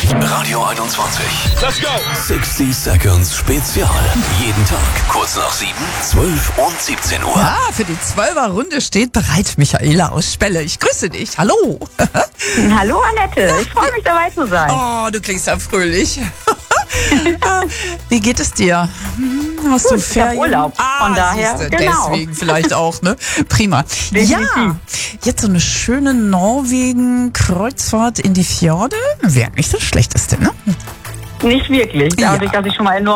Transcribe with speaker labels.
Speaker 1: Radio 21.
Speaker 2: Let's go!
Speaker 1: 60 Seconds Spezial. Jeden Tag kurz nach 7, 12 und 17 Uhr.
Speaker 3: Ja, für die 12er-Runde steht bereit Michaela aus Spelle. Ich grüße dich. Hallo.
Speaker 4: Hallo Annette, ich freue mich dabei zu sein.
Speaker 3: Oh, du klingst ja fröhlich. Wie geht es dir? Hast du Ferien?
Speaker 4: Ich hab Urlaub, von daher,
Speaker 3: siehste,
Speaker 4: genau.
Speaker 3: Deswegen vielleicht auch, ne? Prima.
Speaker 4: Definitiv.
Speaker 3: Ja, jetzt so eine schöne Norwegen-Kreuzfahrt in die Fjorde. Wäre nicht das Schlechteste, ne?
Speaker 4: Nicht wirklich, dadurch,
Speaker 3: Ja.
Speaker 4: dass ich schon mal in